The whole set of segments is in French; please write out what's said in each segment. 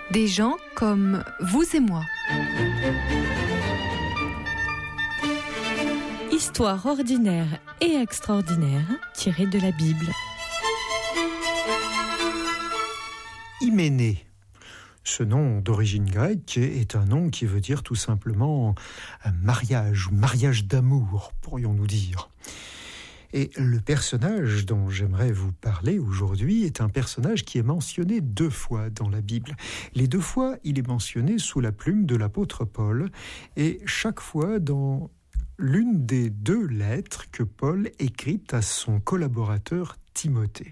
Des gens comme vous et moi. Histoire ordinaire et extraordinaire tirée de la Bible. Hyménée. Ce nom d'origine grecque est un nom qui veut dire tout simplement mariage ou mariage d'amour, pourrions-nous dire. Et le personnage dont j'aimerais vous parler aujourd'hui est un personnage qui est mentionné 2 fois dans la Bible. Les 2 fois, il est mentionné sous la plume de l'apôtre Paul, et chaque fois dans l'une des 2 lettres que Paul écrit à son collaborateur Timothée.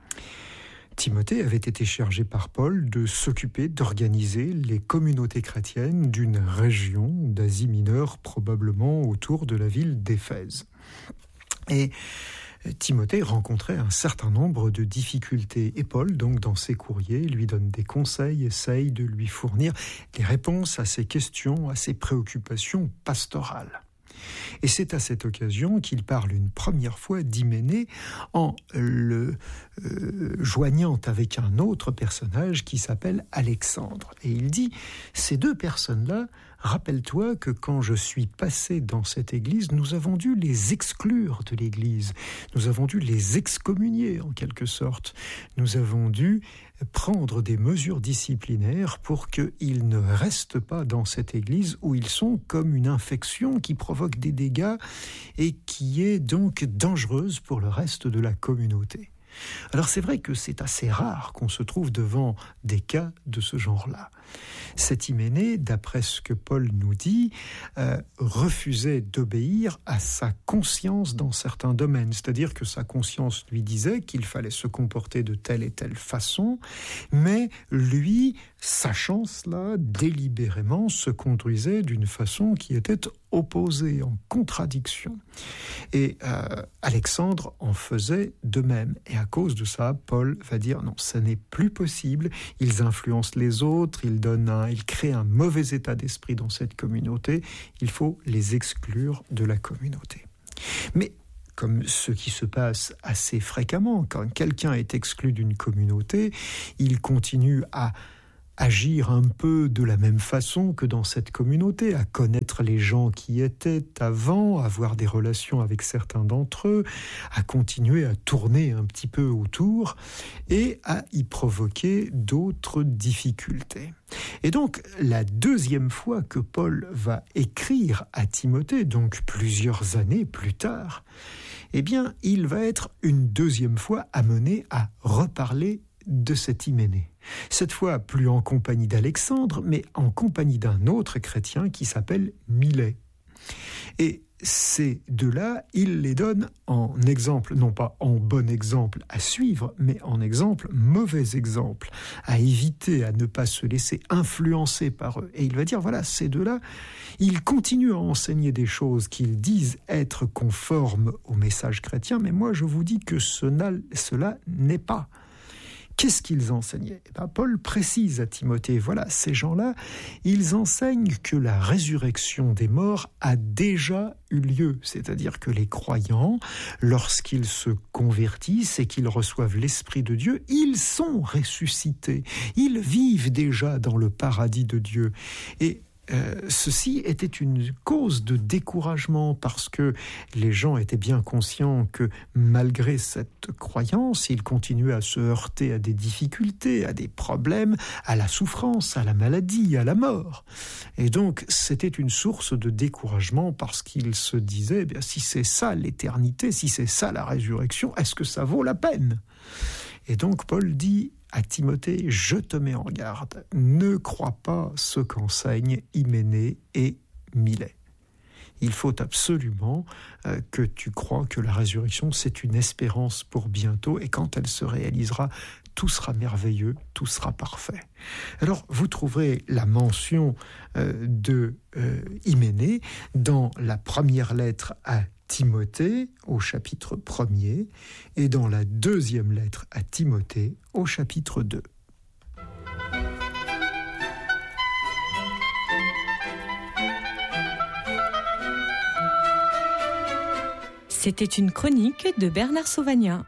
Timothée avait été chargé par Paul de s'occuper d'organiser les communautés chrétiennes d'une région d'Asie mineure, probablement autour de la ville d'Éphèse. Et Timothée rencontrait un certain nombre de difficultés. Et Paul, donc, dans ses courriers, lui donne des conseils, essaye de lui fournir les réponses à ses questions, à ses préoccupations pastorales. Et c'est à cette occasion qu'il parle une première fois d'Hyménée en le joignant avec un autre personnage qui s'appelle Alexandre. Et il dit, ces 2 personnes-là, rappelle-toi que quand je suis passé dans cette église, nous avons dû les exclure de l'église. Nous avons dû les excommunier en quelque sorte. Nous avons dû prendre des mesures disciplinaires pour qu'ils ne restent pas dans cette église où ils sont comme une infection qui provoque des dégâts et qui est donc dangereuse pour le reste de la communauté. Alors c'est vrai que c'est assez rare qu'on se trouve devant des cas de ce genre-là. Cet Hyménée, d'après ce que Paul nous dit, refusait d'obéir à sa conscience dans certains domaines. C'est-à-dire que sa conscience lui disait qu'il fallait se comporter de telle et telle façon, mais lui, sachant cela, délibérément se conduisait d'une façon qui était opposée, en contradiction. Et Alexandre en faisait de même. Et à cause de ça, Paul va dire non, ça n'est plus possible. Ils influencent les autres, ils créent un mauvais état d'esprit dans cette communauté. Il faut les exclure de la communauté. Mais comme ce qui se passe assez fréquemment, quand quelqu'un est exclu d'une communauté, il continue à agir un peu de la même façon que dans cette communauté, à connaître les gens qui étaient avant, à avoir des relations avec certains d'entre eux, à continuer à tourner un petit peu autour et à y provoquer d'autres difficultés. Et donc, la 2e fois que Paul va écrire à Timothée, donc plusieurs années plus tard, eh bien, il va être une 2e fois amené à reparler de cet Hyménée. Cette fois, plus en compagnie d'Alexandre, mais en compagnie d'un autre chrétien qui s'appelle Milet. Et ces 2-là, il les donne en exemple, non pas en bon exemple à suivre, mais en exemple, mauvais exemple, à éviter, à ne pas se laisser influencer par eux. Et il va dire, voilà, ces 2-là, ils continuent à enseigner des choses qu'ils disent être conformes au message chrétien, mais moi je vous dis que cela n'est pas. Qu'est-ce qu'ils enseignaient ? Paul précise à Timothée, voilà, ces gens-là, ils enseignent que la résurrection des morts a déjà eu lieu. C'est-à-dire que les croyants, lorsqu'ils se convertissent et qu'ils reçoivent l'Esprit de Dieu, ils sont ressuscités. Ils vivent déjà dans le paradis de Dieu. Et ceci était une cause de découragement parce que les gens étaient bien conscients que malgré cette croyance, ils continuaient à se heurter à des difficultés, à des problèmes, à la souffrance, à la maladie, à la mort. Et donc, c'était une source de découragement parce qu'ils se disaient, eh bien, si c'est ça l'éternité, si c'est ça la résurrection, est-ce que ça vaut la peine ? Et donc, Paul dit à Timothée, je te mets en garde, ne crois pas ce qu'enseignent Hyménée et Milet. Il faut absolument que tu crois que la résurrection, c'est une espérance pour bientôt, et quand elle se réalisera, tout sera merveilleux, tout sera parfait. Alors, vous trouverez la mention de Hyménée dans la première lettre à Timothée au chapitre 1er et dans la 2e lettre à Timothée au chapitre 2. C'était une chronique de Bernard Sauvagnat.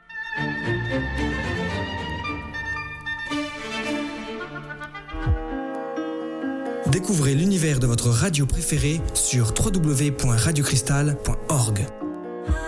Découvrez l'univers de votre radio préférée sur www.radiocristal.org.